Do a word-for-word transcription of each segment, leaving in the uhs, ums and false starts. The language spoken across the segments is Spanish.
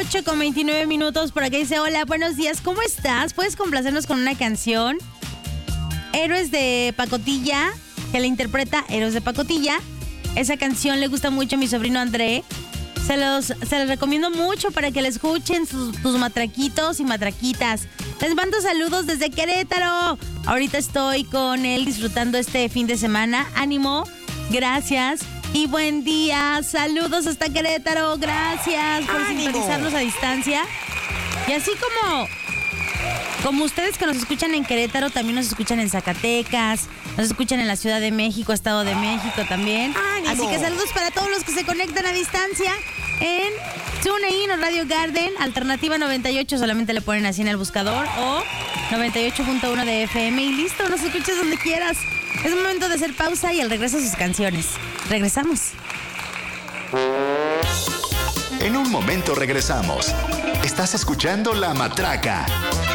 ocho con veintinueve minutos. Por acá dice, hola, buenos días, ¿cómo estás? ¿Puedes complacernos con una canción? Héroes de Pacotilla, que la interpreta Héroes de Pacotilla. Esa canción le gusta mucho a mi sobrino André. Se los, se los recomiendo mucho para que la escuchen sus, tus matraquitos y matraquitas. Les mando saludos desde Querétaro. Ahorita estoy con él disfrutando este fin de semana. Ánimo, gracias y buen día. Saludos hasta Querétaro. Gracias por ¡Ánimo! Sintonizarnos a distancia. Y así como, como ustedes que nos escuchan en Querétaro, también nos escuchan en Zacatecas, nos escuchan en la Ciudad de México, Estado de México también. ¡Ánimo! Así que saludos para todos los que se conectan a distancia en TuneIn o Radio Garden, Alternativa noventa y ocho, solamente le ponen así en el buscador, o noventa y ocho punto uno de F M y listo, nos escuchas donde quieras. Es momento de hacer pausa y al regreso sus canciones. Regresamos. En un momento regresamos. Estás escuchando La Matraca.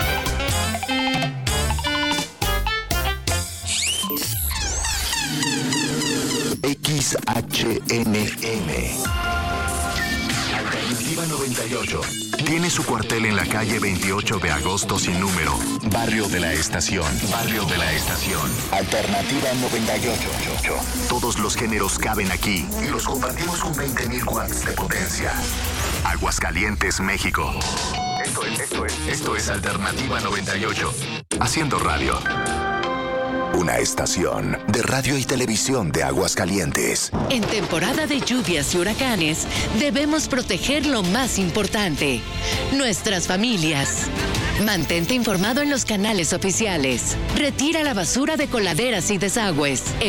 X H N M Alternativa noventa y ocho. Tiene su cuartel en la calle veintiocho de agosto sin número. Barrio de la Estación. Barrio de la Estación. Alternativa noventa y ocho. Todos los géneros caben aquí y los compartimos con veinte mil watts de potencia. Aguascalientes, México. Esto es, esto es, esto es Alternativa noventa y ocho. Haciendo radio. Una estación de radio y televisión de Aguascalientes. En temporada de lluvias y huracanes, debemos proteger lo más importante, nuestras familias. Mantente informado en los canales oficiales. Retira la basura de coladeras y desagües.